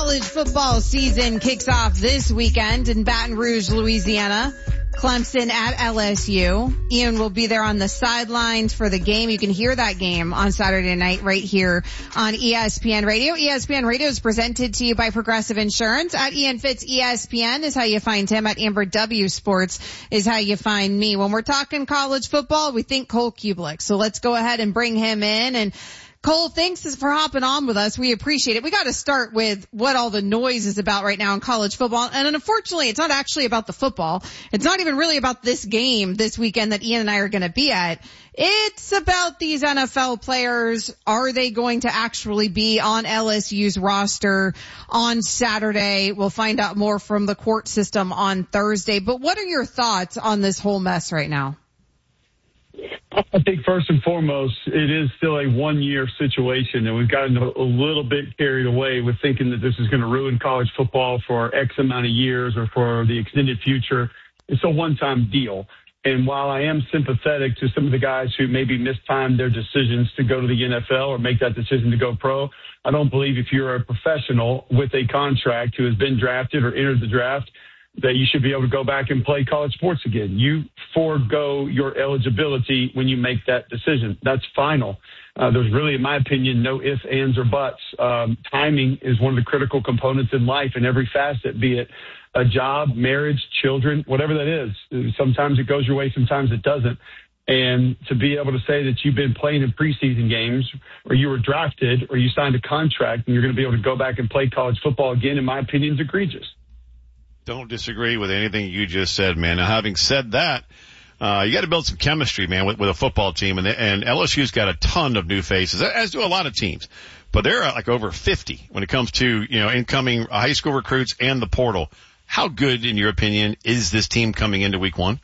College football season kicks off this weekend in Baton Rouge, Louisiana. Clemson at LSU. Ian will be there on the sidelines for the game. You can hear that game on Saturday night right here on ESPN Radio. ESPN Radio is presented to you by Progressive Insurance. At Ian Fitz ESPN is how you find him. At Amber W Sports is how you find me. When we're talking college football, we think Cole Cubelic. So let's go ahead and bring him in. And Cole, thanks for hopping on with us. We appreciate it. We got to start with what all the noise is about right now in college football. And unfortunately, it's not actually about the football. It's not even really about this game this weekend that Ian and I are going to be at. It's about these NFL players. Are they going to actually be on LSU's roster on Saturday? We'll find out more from the court system on Thursday. But what are your thoughts on this whole mess right now? I think first and foremost, it is still a one-year situation, and we've gotten a little bit carried away with thinking that this is going to ruin college football for X amount of years or for the extended future. It's a one-time deal. And while I am sympathetic to some of the guys who maybe mistimed their decisions to go to the NFL or make that decision to go pro, I don't believe if you're a professional with a contract who has been drafted or entered the draft that you should be able to go back and play college sports again. You forego your eligibility when you make that decision. That's final. There's really, in my opinion, no ifs, ands, or buts. Timing is one of the critical components in life in every facet, be it a job, marriage, children, whatever that is. Sometimes it goes your way, sometimes it doesn't. And to be able to say that you've been playing in preseason games or you were drafted or you signed a contract and you're going to be able to go back and play college football again, in my opinion, is egregious. Don't disagree with anything you just said, man. Now, having said that, you got to build some chemistry, man, with a football team. And LSU's got a ton of new faces, as do a lot of teams. But they're like over 50 when it comes to, incoming high school recruits and the portal. How good, in your opinion, is this team coming into week one?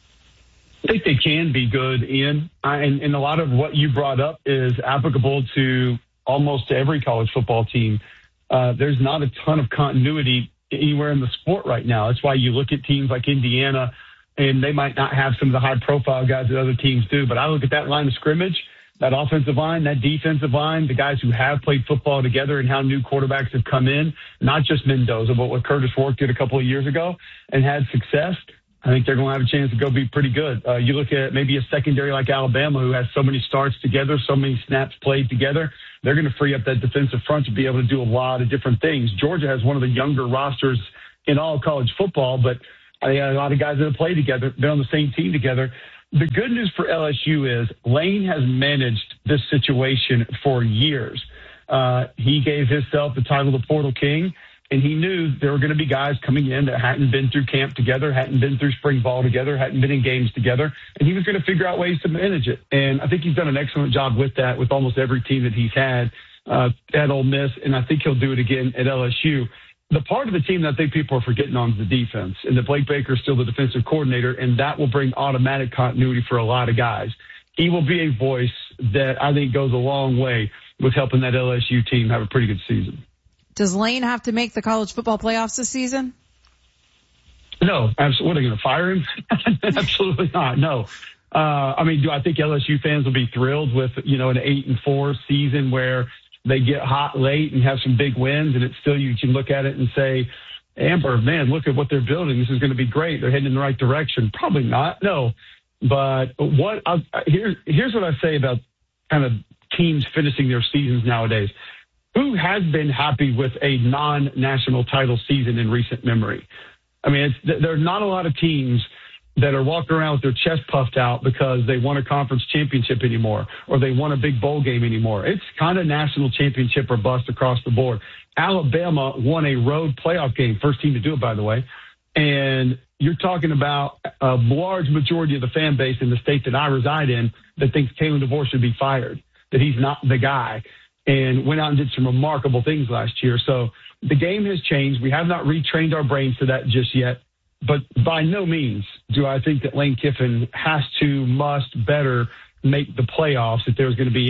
I think they can be good, Ian. And a lot of what you brought up is applicable to almost every college football team. There's not a ton of continuity anywhere in the sport right now. That's why you look at teams like Indiana, and they might not have some of the high-profile guys that other teams do. But I look at that line of scrimmage, that offensive line, that defensive line, the guys who have played football together and how new quarterbacks have come in, not just Mendoza, but what Curtis Rourke did a couple of years ago and had success. I think they're going to have a chance to go be pretty good. You look at maybe a secondary like Alabama who has so many starts together, so many snaps played together. They're going to free up that defensive front to be able to do a lot of different things. Georgia has one of the younger rosters in all college football, but they got a lot of guys that have played together, been on the same team together. The good news for LSU is Lane has managed this situation for years. He gave himself the title of Portal King. And he knew there were going to be guys coming in that hadn't been through camp together, hadn't been through spring ball together, hadn't been in games together, and he was going to figure out ways to manage it. And I think he's done an excellent job with that with almost every team that he's had at Ole Miss, and I think he'll do it again at LSU. The part of the team that I think people are forgetting on is the defense, and that Blake Baker is still the defensive coordinator, and that will bring automatic continuity for a lot of guys. He will be a voice that I think goes a long way with helping that LSU team have a pretty good season. Does Lane have to make the college football playoffs this season? No, absolutely. What, are they going to fire him? Absolutely not. No. Do I think LSU fans will be thrilled with, an 8-4 season where they get hot late and have some big wins, and it's still, you can look at it and say, Amber, man, look at what they're building. This is going to be great. They're heading in the right direction. Probably not. No. But here's what I say about kind of teams finishing their seasons nowadays. Who has been happy with a non-national title season in recent memory? There are not a lot of teams that are walking around with their chest puffed out because they won a conference championship anymore or they won a big bowl game anymore. It's kind of national championship or bust across the board. Alabama won a road playoff game, first team to do it, by the way. And you're talking about a large majority of the fan base in the state that I reside in that thinks Kalen DeVore should be fired, that he's not the guy, and went out and did some remarkable things last year. So the game has changed. We have not retrained our brains to that just yet. But by no means do I think that Lane Kiffin must better make the playoffs if there's going to be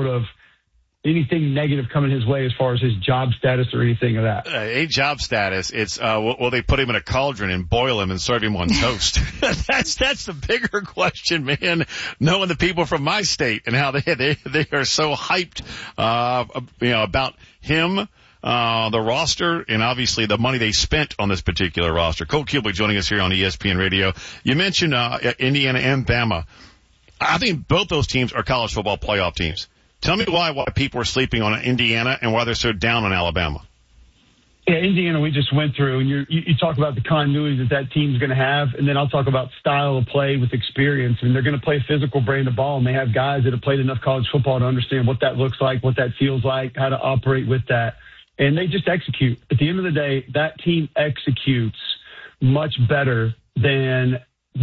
anything negative coming his way as far as his job status or anything of that. A job status. It's, will they put him in a cauldron and boil him and serve him on toast? That's the bigger question, man. Knowing the people from my state and how they are so hyped, about him, the roster and obviously the money they spent on this particular roster. Cole Cubelic joining us here on ESPN Radio. You mentioned Indiana and Bama. I think both those teams are college football playoff teams. Tell me why people are sleeping on Indiana and why they're so down on Alabama. Yeah, Indiana we just went through, and you talk about the continuity that team's going to have, and then I'll talk about style of play with experience. And they're going to play a physical brand of ball, and they have guys that have played enough college football to understand what that looks like, what that feels like, how to operate with that. And they just execute. At the end of the day, that team executes much better than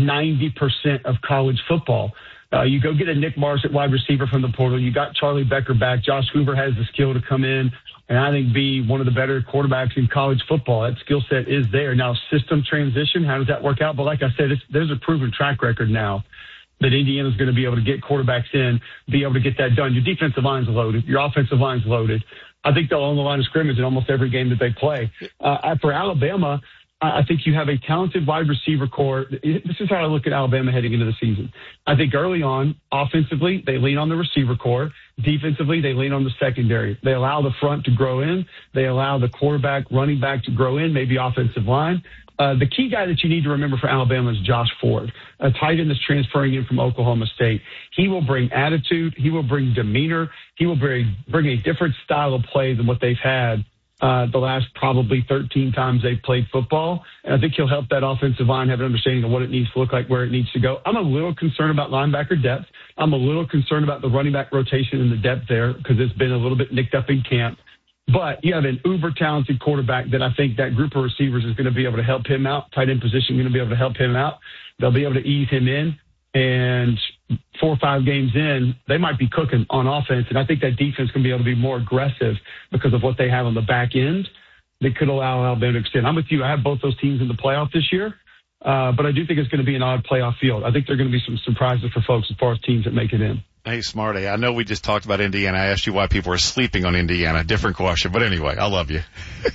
90% of college football. You go get a Nick Marsh at wide receiver from the portal. You got Charlie Becker back. Josh Hoover has the skill to come in and I think be one of the better quarterbacks in college football. That skill set is there. Now, system transition, how does that work out? But like I said, there's a proven track record now that Indiana's going to be able to get quarterbacks in, be able to get that done. Your defensive line's loaded. Your offensive line's loaded. I think they'll own the line of scrimmage in almost every game that they play. For Alabama, I think you have a talented wide receiver core. This is how I look at Alabama heading into the season. I think early on, offensively, they lean on the receiver core. Defensively, they lean on the secondary. They allow the front to grow in. They allow the quarterback, running back to grow in, maybe offensive line. The key guy that you need to remember for Alabama is Josh Ford, a tight end that's transferring in from Oklahoma State. He will bring attitude. He will bring demeanor. He will bring a different style of play than what they've had the last probably 13 times they've played football. And I think he'll help that offensive line have an understanding of what it needs to look like, where it needs to go. I'm a little concerned about linebacker depth. I'm a little concerned about the running back rotation and the depth there because it's been a little bit nicked up in camp. But you have an uber-talented quarterback that I think that group of receivers is going to be able to help him out. Tight end position going to be able to help him out. They'll be able to ease him in. And 4 or 5 games in, they might be cooking on offense. And I think that defense can be able to be more aggressive because of what they have on the back end that could allow Alabama to extend. I'm with you. I have both those teams in the playoff this year. But I do think it's going to be an odd playoff field. I think there are going to be some surprises for folks as far as teams that make it in. Hey, Smarty, I know we just talked about Indiana. I asked you why people are sleeping on Indiana. Different question. But anyway, I love you.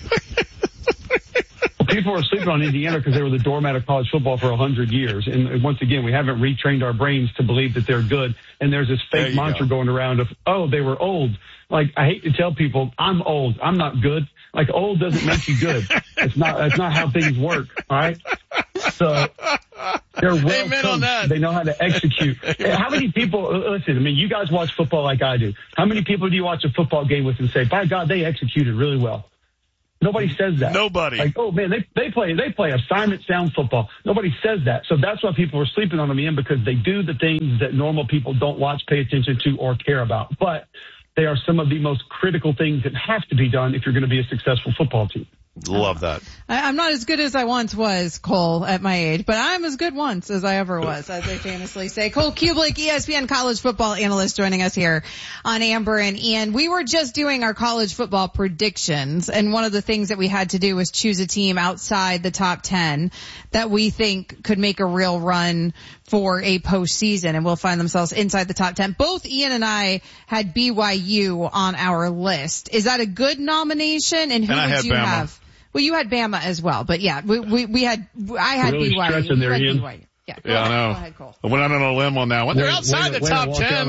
People are sleeping on Indiana because they were the doormat of college football for 100 years. And once again, we haven't retrained our brains to believe that they're good. And there's this fake mantra going around of, oh, they were old. Like, I hate to tell people, I'm old. I'm not good. Like, old doesn't make you good. That's not how things work. All right. So they're well coached. They know how to execute. How many people, listen, I mean, you guys watch football like I do. How many people do you watch a football game with and say, by God, they executed really well? Nobody says that. Nobody. Like, oh man, they play assignment sound football. Nobody says that. So that's why people are sleeping on them, Ian, because they do the things that normal people don't watch, pay attention to, or care about. But they are some of the most critical things that have to be done if you're going to be a successful football team. Love that. I'm not as good as I once was, Cole, at my age, but I'm as good once as I ever was, as they famously say. Cole Cubelic, ESPN college football analyst, joining us here on Amber and Ian. We were just doing our college football predictions, and one of the things that we had to do was choose a team outside the top 10 that we think could make a real run for a postseason and will find themselves inside the top 10. Both Ian and I had BYU on our list. Is that a good nomination? And who would you have? Well, you had Bama as well, but yeah, I had really BYU. Stretching there, Ian. BYU. Yeah, I know. Go ahead, Cole. I went out on a limb on that one. They're outside the top 10.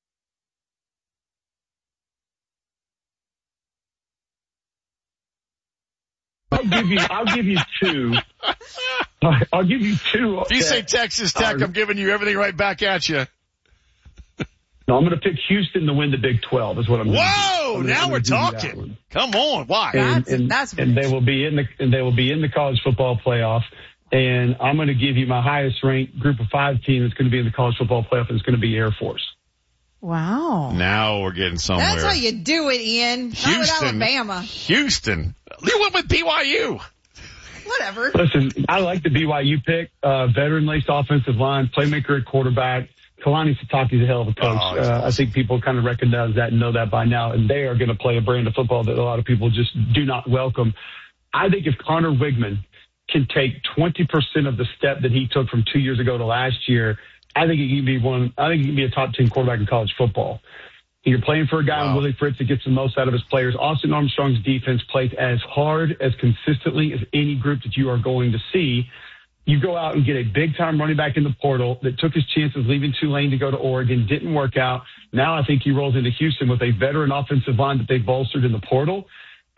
I'll give you two. I'll give you two. If you say Texas Tech, I'm giving you everything right back at you. No, I'm going to pick Houston to win the Big 12 is what I'm going to do. Whoa, now we're talking. Come on, why? And they will be in the college football playoff. And I'm going to give you my highest ranked group of 5 team that's going to be in the college football playoff, and it's going to be Air Force. Wow. Now we're getting somewhere. That's how you do it, Ian. Houston, not with Alabama. Houston. You went with BYU. Whatever. Listen, I like the BYU pick. Veteran-laced offensive line, playmaker at quarterback. Kalani Sitake's a hell of a coach. Awesome. I think people kind of recognize that and know that by now, and they are going to play a brand of football that a lot of people just do not welcome. I think if Connor Wigman can take 20% of the step that he took from 2 years ago to last year, I think he can be a top 10 quarterback in college football. You're playing for a guy in Willie Fritz that gets the most out of his players. Austin Armstrong's defense plays as hard, as consistently as any group that you are going to see. You go out and get a big-time running back in the portal that took his chances leaving Tulane to go to Oregon, didn't work out. Now I think he rolls into Houston with a veteran offensive line that they bolstered in the portal.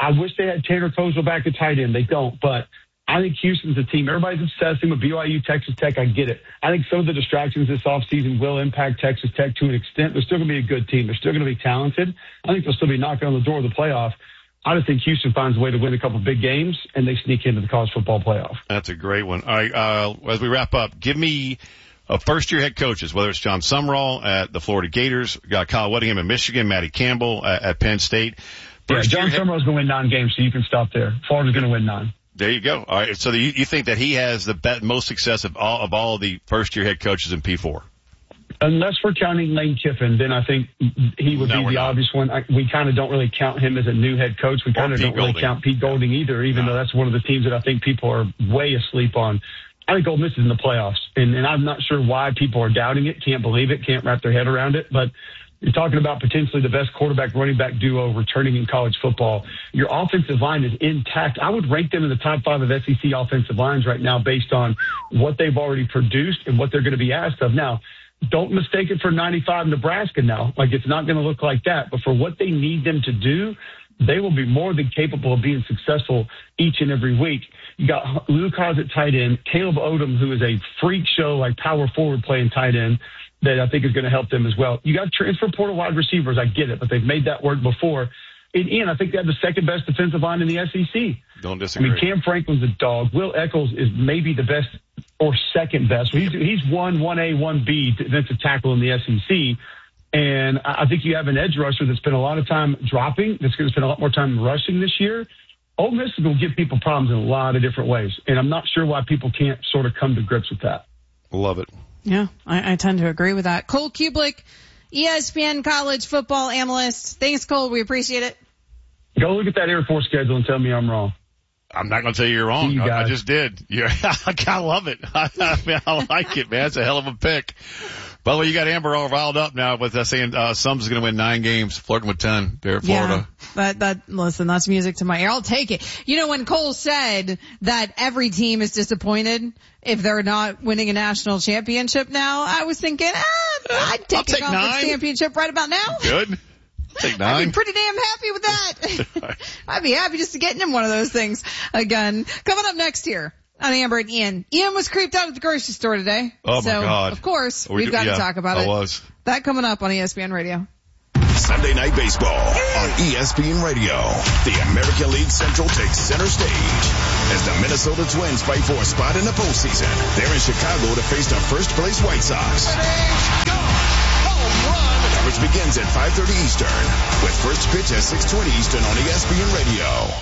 I wish they had Tanner Kozel back at tight end. They don't, but I think Houston's a team. Everybody's obsessing with BYU, Texas Tech. I get it. I think some of the distractions this offseason will impact Texas Tech to an extent. They're still going to be a good team. They're still going to be talented. I think they'll still be knocking on the door of the playoff. I just think Houston finds a way to win a couple of big games, and they sneak into the college football playoff. That's a great one. All right, as we wrap up, give me first-year head coaches, whether it's John Sumrall at the Florida Gators, got Kyle Whittingham at Michigan, Matty Campbell at Penn State. John Sumrall's going to win 9 games, so you can stop there. Florida's going to win 9. There you go. All right, so you think that he has the most success of all the first-year head coaches in P4? Unless we're counting Lane Kiffin, then I think he would be the obvious one. We kind of don't really count him as a new head coach. We kind of don't really count Pete Golding either, even though that's one of the teams that I think people are way asleep on. I think Ole Miss is in the playoffs, and I'm not sure why people are doubting it, can't believe it, can't wrap their head around it. But you're talking about potentially the best quarterback running back duo returning in college football. Your offensive line is intact. I would rank them in the top 5 of SEC offensive lines right now based on what they've already produced and what they're going to be asked of. Now, don't mistake it for 95 Nebraska now. Like, it's not going to look like that. But for what they need them to do, they will be more than capable of being successful each and every week. You got Luke Haas at tight end, Caleb Odom, who is a freak show, like power forward playing tight end, that I think is going to help them as well. You got transfer portal wide receivers. I get it, but they've made that work before. And Ian, I think they have the second best defensive line in the SEC. Don't disagree. I mean, Cam Franklin's a dog. Will Eccles is maybe the best or second best. He's 1A, 1B defensive tackle in the SEC. And I think you have an edge rusher that's spent a lot of time dropping, that's going to spend a lot more time rushing this year. Ole Miss is going to give people problems in a lot of different ways. And I'm not sure why people can't sort of come to grips with that. Love it. Yeah, I tend to agree with that. Cole Kublik, ESPN college football analyst. Thanks, Cole. We appreciate it. Go look at that Air Force schedule and tell me I'm wrong. I'm not going to tell you you're wrong. I just did. I love it. I like it, man. It's a hell of a pick. By the way, you got Amber all riled up now with saying Sums is going to win 9 games, flirting with 10 there at Florida. Yeah, listen, that's music to my ear. I'll take it. You know, when Cole said that every team is disappointed if they're not winning a national championship now, I was thinking, I'd take a conference championship right about now. Good. Take 9. I'd be pretty damn happy with that. I'd be happy just to get in one of those things again. Coming up next here on Amber and Ian. Ian was creeped out at the grocery store today. Oh, my God. Of course, we've got to talk about it. That coming up on ESPN Radio. Sunday Night Baseball on ESPN Radio. The American League Central takes center stage as the Minnesota Twins fight for a spot in the postseason. They're in Chicago to face the first-place White Sox. Coverage begins at 5:30 Eastern with first pitch at 6:20 Eastern on ESPN Radio.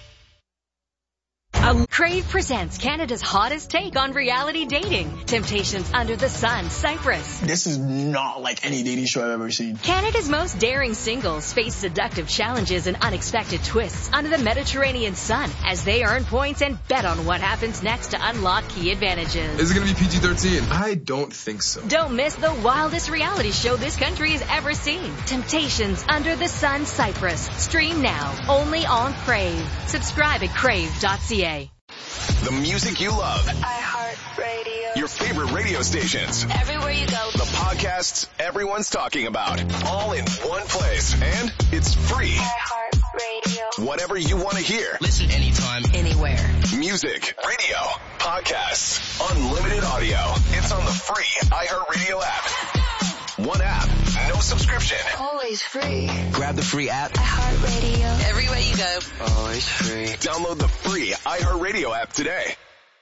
Crave presents Canada's hottest take on reality dating. Temptations Under the Sun, Cyprus. This is not like any dating show I've ever seen. Canada's most daring singles face seductive challenges and unexpected twists under the Mediterranean sun as they earn points and bet on what happens next to unlock key advantages. Is it going to be PG-13? I don't think so. Don't miss the wildest reality show this country has ever seen. Temptations Under the Sun, Cyprus. Stream now, only on Crave. Subscribe at crave.ca. The music you love. iHeartRadio. Your favorite radio stations. Everywhere you go. The podcasts everyone's talking about. All in one place. And it's free. iHeartRadio. Whatever you want to hear. Listen anytime, anywhere. Music, radio, podcasts, unlimited audio. It's on the free iHeartRadio app. One app, no subscription. Always free. Grab the free app. iHeartRadio. Everywhere you go. Always free. Download the free iHeartRadio app today.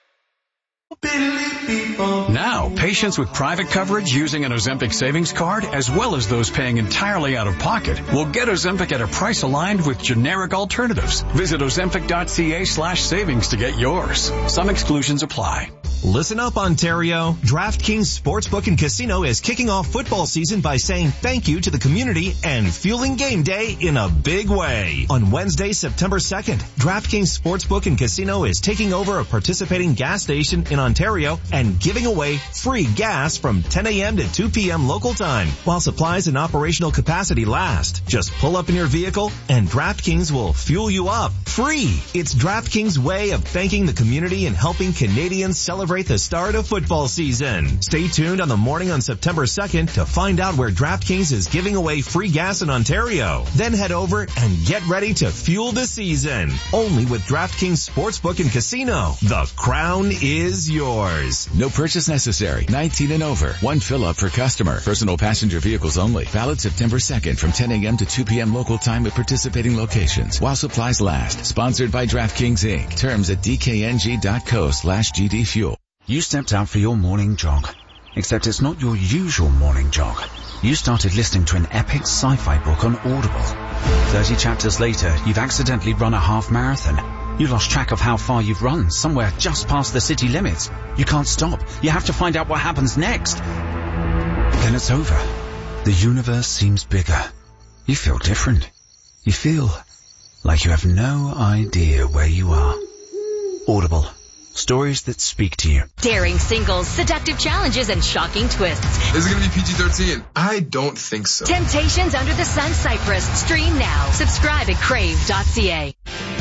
Now, patients with private coverage using an Ozempic savings card, as well as those paying entirely out of pocket, will get Ozempic at a price aligned with generic alternatives. Visit Ozempic.ca/savings to get yours. Some exclusions apply. Listen up, Ontario. DraftKings Sportsbook and Casino is kicking off football season by saying thank you to the community and fueling game day in a big way. On Wednesday, September 2nd, DraftKings Sportsbook and Casino is taking over a participating gas station in Ontario and giving away free gas from 10 a.m. to 2 p.m. local time while supplies and operational capacity last. Just pull up in your vehicle and DraftKings will fuel you up free. It's DraftKings' way of thanking the community and helping Canadians celebrate celebrate the start of football season. Stay tuned on the morning on September 2nd to find out where DraftKings is giving away free gas in Ontario. Then head over and get ready to fuel the season. Only with DraftKings Sportsbook and Casino. The crown is yours. No purchase necessary. 19 and over. One fill-up per customer. Personal passenger vehicles only. Valid September 2nd from 10 a.m. to 2 p.m. local time at participating locations. While supplies last. Sponsored by DraftKings Inc. Terms at dkng.co/GDfuel. You stepped out for your morning jog. Except it's not your usual morning jog. You started listening to an epic sci-fi book on Audible. 30 chapters later, you've accidentally run a half marathon. You lost track of how far you've run, somewhere just past the city limits. You can't stop. You have to find out what happens next. Then it's over. The universe seems bigger. You feel different. You feel like you have no idea where you are. Audible. Stories that speak to you. Daring singles, seductive challenges, and shocking twists. Is it going to be PG-13? I don't think so. Temptations Under the Sun Cyprus. Stream now. Subscribe at crave.ca.